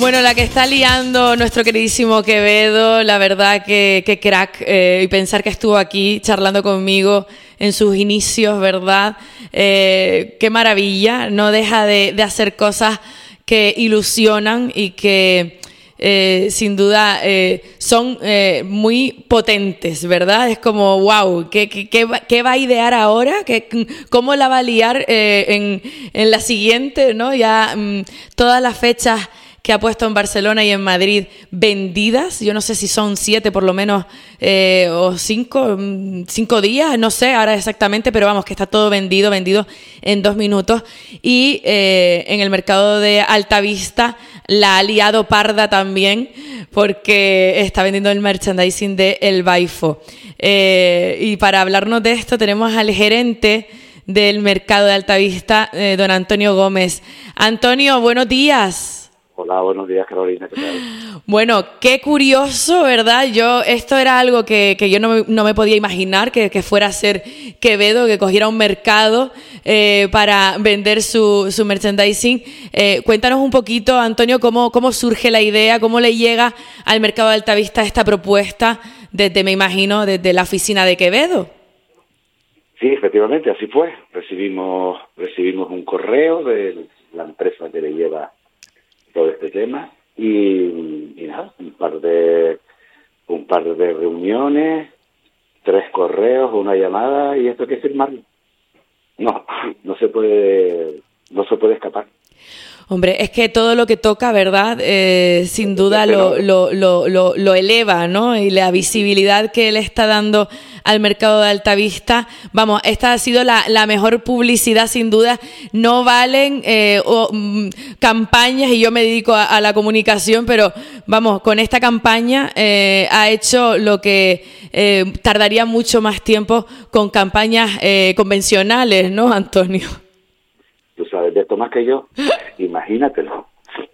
Bueno, la que está liando nuestro queridísimo Quevedo, la verdad que crack, y pensar que estuvo aquí charlando conmigo en sus inicios, ¿verdad? Qué maravilla, no deja de hacer cosas que ilusionan y que sin duda son muy potentes, ¿verdad? Es como, wow, ¿qué va a idear ahora? ¿Cómo la va a liar en la siguiente, ¿no? Ya todas las fechas que ha puesto en Barcelona y en Madrid vendidas, yo no sé si son 7 por lo menos o 5 días, no sé ahora exactamente, pero vamos, que está todo vendido en 2 minutos. Y en el mercado de Altavista la ha liado parda también, porque está vendiendo el merchandising de El Baifo. Y para hablarnos de esto tenemos al gerente del mercado de Altavista, don Antonio Gómez. Antonio, buenos días. Hola, buenos días, Carolina, ¿qué tal? Bueno, qué curioso, ¿verdad? Esto era algo que yo no me podía imaginar, que fuera a ser Quevedo, que cogiera un mercado para vender su merchandising. Cuéntanos un poquito, Antonio, cómo surge la idea, cómo le llega al mercado de Altavista esta propuesta me imagino, desde la oficina de Quevedo. Sí, efectivamente, así fue. Recibimos un correo de la empresa que le lleva todo este tema y nada, un par de reuniones, 3 correos, una llamada y esto hay que firmarlo. No se puede escapar. Hombre, es que todo lo que toca, ¿verdad? Sin duda lo eleva, ¿no? Y la visibilidad que él está dando al mercado de Altavista, vamos, esta ha sido la mejor publicidad, sin duda. No valen campañas, y yo me dedico a la comunicación, pero vamos, con esta campaña ha hecho lo que tardaría mucho más tiempo con campañas convencionales, ¿no, Antonio? Tú sabes de esto más que yo. Imagínatelo,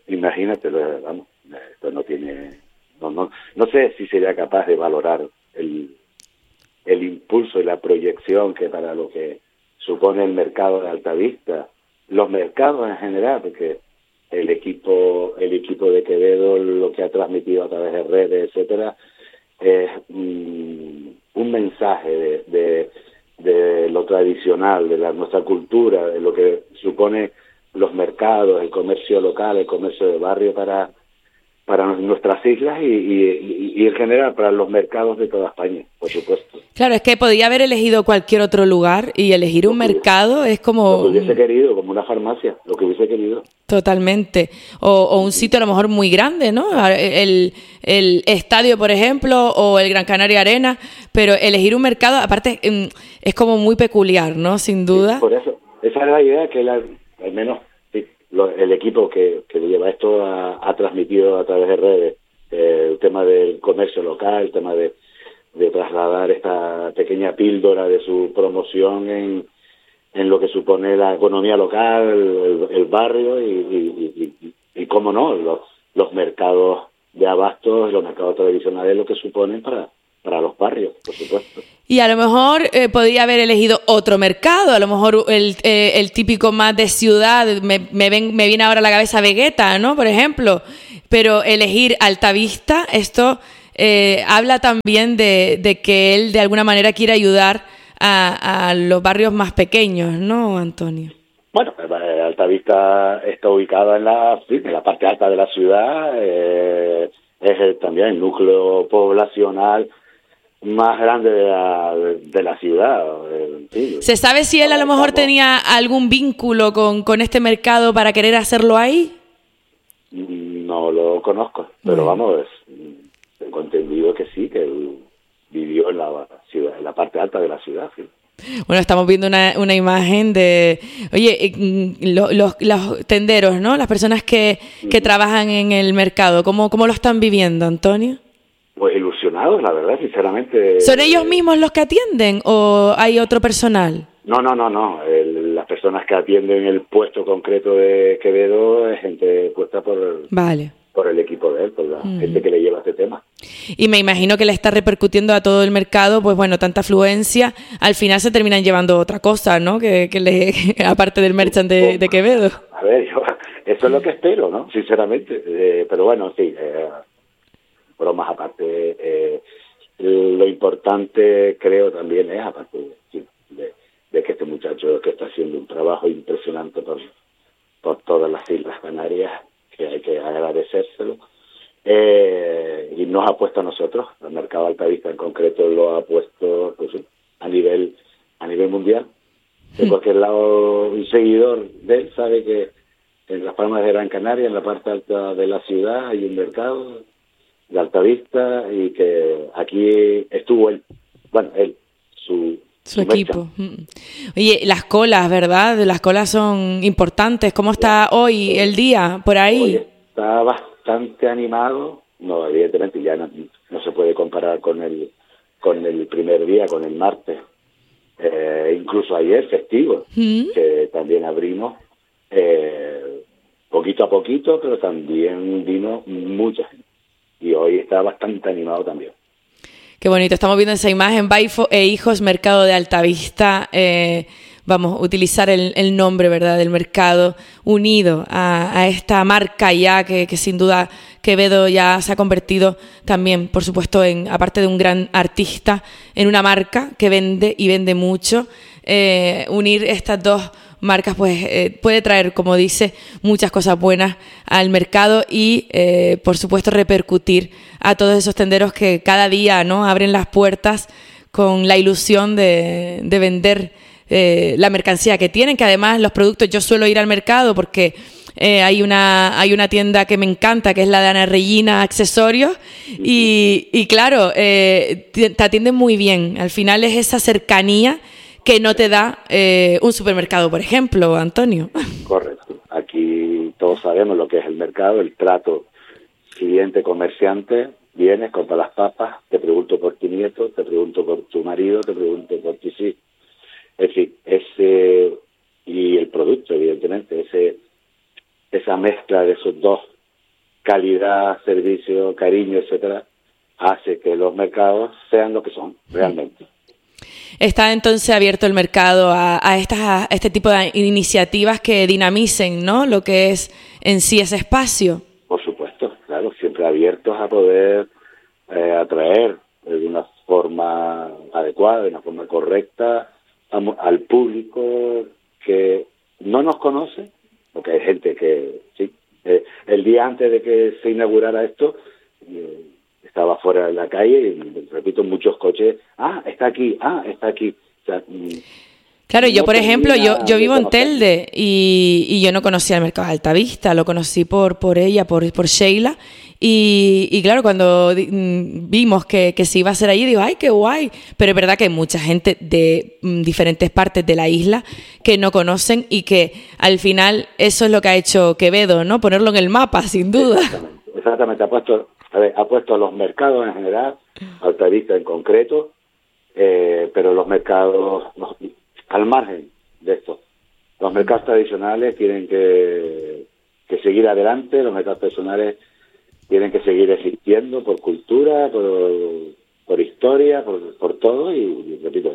vamos, esto no tiene, no sé si sería capaz de valorar el impulso y la proyección que para lo que supone el mercado de Altavista, los mercados en general, porque el equipo de Quevedo, lo que ha transmitido a través de redes, etcétera, es un mensaje de lo tradicional, de nuestra cultura, de lo que supone los mercados, el comercio local, el comercio de barrio para nuestras islas y en general para los mercados de toda España, por supuesto. Claro, es que podía haber elegido cualquier otro lugar y elegir un mercado es como... Lo que hubiese querido, como una farmacia, lo que hubiese querido. Totalmente. O un sitio a lo mejor muy grande, ¿no? El estadio, por ejemplo, o el Gran Canaria Arena, pero elegir un mercado, aparte, es como muy peculiar, ¿no? Sin duda. Sí, por eso, esa es la idea que al menos el equipo que lleva esto ha transmitido a través de redes, el tema del comercio local, el tema de trasladar esta pequeña píldora de su promoción en lo que supone la economía local, el barrio y cómo no, los mercados de abastos, los mercados tradicionales, lo que suponen para los barrios, por supuesto. Y a lo mejor podría haber elegido otro mercado, a lo mejor el típico más de ciudad, me viene ahora a la cabeza Vegeta, ¿no? Por ejemplo, pero elegir Altavista, esto habla también de que él de alguna manera quiere ayudar a los barrios más pequeños, ¿no, Antonio? Bueno, Altavista está ubicada en la parte alta de la ciudad, es también el núcleo poblacional más grande de la ciudad. Sí. ¿Se sabe si él a lo mejor tenía algún vínculo con este mercado para querer hacerlo ahí? No lo conozco, pero vamos, tengo entendido que sí, que él vivió en la ciudad, en la parte alta de la ciudad, sí. Bueno, estamos viendo una imagen de... Oye, los tenderos, ¿no? Las personas que trabajan en el mercado, ¿cómo lo están viviendo, Antonio? Pues ilusionados, la verdad, sinceramente. ¿Son ellos mismos los que atienden o hay otro personal? No. Las personas que atienden el puesto concreto de Quevedo es gente puesta por el equipo de él, por la gente que le lleva este tema. Y me imagino que le está repercutiendo a todo el mercado, pues bueno, tanta afluencia, al final se terminan llevando otra cosa, ¿no? Que aparte del merchant de Quevedo. A ver, eso es lo que espero, ¿no? Sinceramente. Pero bueno, sí, bromas aparte, lo importante creo también es, aparte de que este muchacho que está haciendo un trabajo impresionante por todas las Islas Canarias, que hay que agradecérselo, y nos ha puesto a nosotros, el mercado altavista en concreto lo ha puesto pues, a nivel mundial. De cualquier lado, un seguidor de él sabe que en las Palmas de Gran Canaria, en la parte alta de la ciudad, hay un mercado de altavista y que aquí estuvo él, su equipo. Oye, las colas, ¿verdad? Las colas son importantes. ¿Cómo está hoy el día por ahí? Hoy está bastante animado. No, evidentemente ya no se puede comparar con el primer día, con el martes. Incluso ayer festivo, que también abrimos poquito a poquito, pero también vino mucha gente. Y hoy está bastante animado también. Qué bonito, estamos viendo esa imagen, Baifo e Hijos, Mercado de Altavista. Vamos a utilizar el nombre, ¿verdad?, del mercado unido a esta marca ya que sin duda Quevedo ya se ha convertido también, por supuesto, aparte de un gran artista, en una marca que vende y vende mucho. Unir estas dos marcas pues puede traer, como dice, muchas cosas buenas al mercado y por supuesto repercutir a todos esos tenderos que cada día, ¿no?, abren las puertas con la ilusión de vender la mercancía que tienen, que además los productos, yo suelo ir al mercado porque hay una tienda que me encanta, que es la de Ana Regina Accesorios, y claro, te atienden muy bien. Al final es esa cercanía que no te da un supermercado, por ejemplo, Antonio. Correcto. Aquí todos sabemos lo que es el mercado, el trato cliente-comerciante. Vienes, compras las papas, te pregunto por tu nieto, te pregunto por tu marido, te pregunto por ti, sí. Es decir, y el producto, evidentemente, esa mezcla de esos dos, calidad, servicio, cariño, etcétera, hace que los mercados sean lo que son realmente. Está entonces abierto el mercado a este tipo de iniciativas que dinamicen, ¿no?, lo que es en sí ese espacio. Por supuesto, claro, siempre abiertos a poder atraer de una forma adecuada, de una forma correcta, al público que no nos conoce, porque hay gente que, sí, el día antes de que se inaugurara esto, estaba fuera de la calle y, repito, muchos coches, está aquí. O sea, claro, yo por ejemplo, yo vivo en Telde y yo no conocía el mercado de Altavista, lo conocí por ella, por Sheila, y claro, cuando vimos que se iba a hacer allí, digo, ¡ay, qué guay! Pero es verdad que hay mucha gente de diferentes partes de la isla que no conocen y que al final eso es lo que ha hecho Quevedo, ¿no? Ponerlo en el mapa, sin duda. Exactamente. Ha puesto a los mercados en general, Altavista en concreto, pero los mercados, al margen de esto, los mercados tradicionales tienen que seguir adelante, los mercados tradicionales tienen que seguir existiendo por cultura, por historia, por todo, y repito,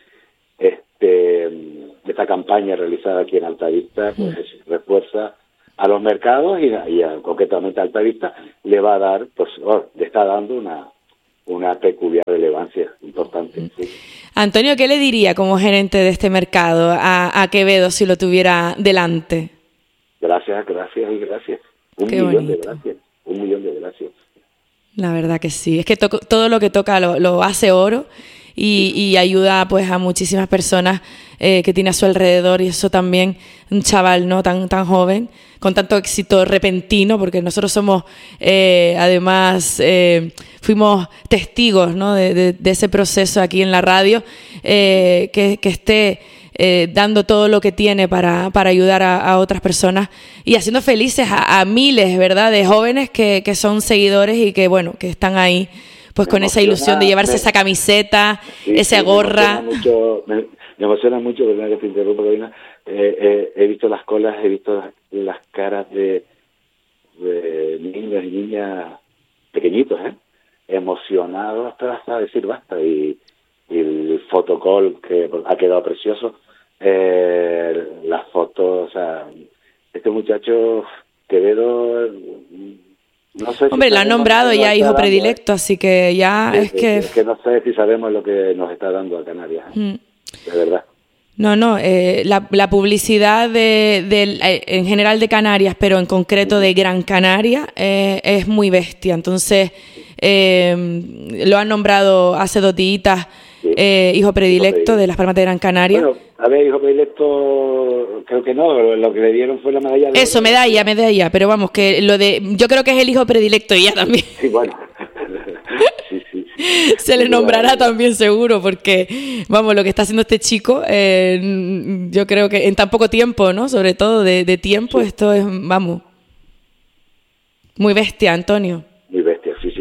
esta campaña realizada aquí en Altavista pues refuerza a los mercados y concretamente a Altavista le va a dar, pues le está dando una peculiar relevancia importante. Sí. Antonio, ¿qué le diría como gerente de este mercado a Quevedo si lo tuviera delante? Gracias. Qué bonito. Un millón de gracias. La verdad que sí. Es que todo lo que toca lo hace oro y ayuda pues a muchísimas personas que tiene a su alrededor, y eso también, un chaval no tan joven, con tanto éxito repentino, porque nosotros somos además fuimos testigos, ¿no?, de ese proceso aquí en la radio, que esté dando todo lo que tiene para ayudar a otras personas y haciendo felices a miles, ¿verdad?, de jóvenes que son seguidores y que, bueno, que están ahí pues con esa ilusión de llevarse esa camiseta, esa gorra. Me emociona mucho, perdona que te interrumpa, Carolina. He visto las colas, he visto las caras de niños y niñas pequeñitos, emocionados hasta decir basta, y el fotocall que ha quedado precioso, las fotos, o sea, este muchacho sé si Hombre, lo han sabemos nombrado lo que ya nos hijo está dando, predilecto, así que ya es que... Es que no sé si sabemos lo que nos está dando a Canarias, de verdad. No, la publicidad en general de Canarias, pero en concreto de Gran Canaria, es muy bestia. Entonces, lo han nombrado hace 2 días hijo predilecto de las Palmas de Gran Canaria. Bueno, a ver, hijo predilecto, creo que no, lo que le dieron fue la medalla de... Eso, medalla, pero vamos, que yo creo que es el hijo predilecto y ya también. Sí, bueno. Sí. Se le nombrará también seguro, porque, vamos, lo que está haciendo este chico, yo creo que en tan poco tiempo, ¿no? Sobre todo de tiempo, esto es, vamos, muy bestia, Antonio. Muy bestia, sí.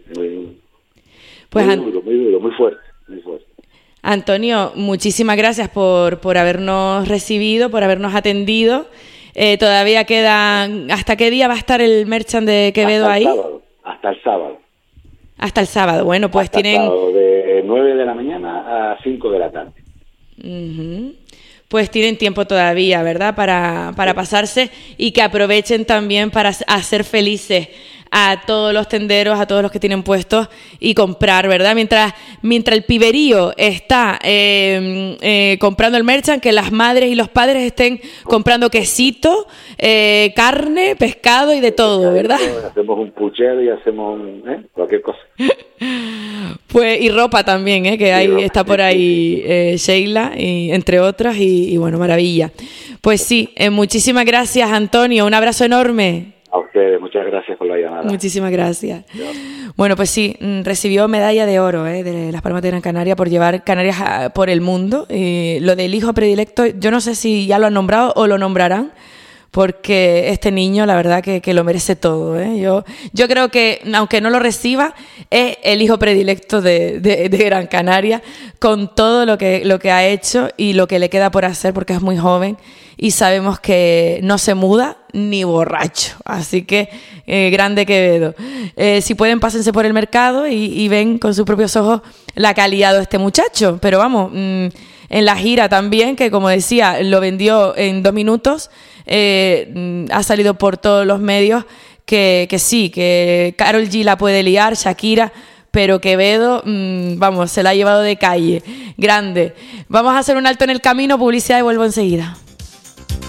Pues, muy duro, muy fuerte. Antonio, muchísimas gracias por habernos recibido, por habernos atendido. Todavía queda... ¿Hasta qué día va a estar el merchant de Quevedo ahí? Hasta el sábado. Hasta el sábado. Bueno, pues hasta tienen... El sábado, de 9 de la mañana a 5 de la tarde. Uh-huh. Pues tienen tiempo todavía, ¿verdad? Para pasarse, y que aprovechen también para hacer felices a todos los tenderos, a todos los que tienen puestos, y comprar, ¿verdad? Mientras el piberío está comprando el merchant, que las madres y los padres estén comprando quesito, carne, pescado y de todo, ¿verdad? Hacemos un puchero y hacemos cualquier cosa. Pues, y ropa también, que ahí está por ahí Sheila, y entre otras, y bueno, maravilla. Pues sí, muchísimas gracias, Antonio, un abrazo enorme. A ustedes, muchas gracias por la llamada. Muchísimas gracias. Dios. Bueno, pues sí, recibió medalla de oro de las Palmas de Gran Canaria por llevar Canarias por el mundo. Lo del hijo predilecto, yo no sé si ya lo han nombrado o lo nombrarán, porque este niño, la verdad, que lo merece todo. Yo creo que, aunque no lo reciba, es el hijo predilecto de Gran Canaria, con todo lo que ha hecho y lo que le queda por hacer, porque es muy joven y sabemos que no se muda ni borracho. Así que, grande Quevedo. Si pueden, pásense por el mercado y ven con sus propios ojos la calidad de este muchacho. Pero vamos, en la gira también, que como decía, lo vendió en 2 minutos, ha salido por todos los medios que sí, que Karol G la puede liar, Shakira, pero Quevedo, vamos, se la ha llevado de calle. Grande. Vamos a hacer un alto en el camino, publicidad, y vuelvo enseguida.